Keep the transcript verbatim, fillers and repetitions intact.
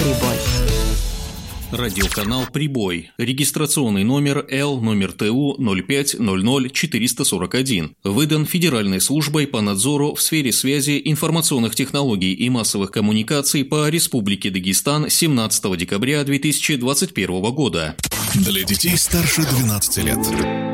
Прибой. Радиоканал «Прибой». Регистрационный номер Л номер Т У ноль пять ноль ноль четыреста сорок один. Выдан Федеральной службой по надзору в сфере связи, информационных технологий и массовых коммуникаций по Республике Дагестан семнадцатого декабря две тысячи двадцать первого года. Для детей старше двенадцати лет.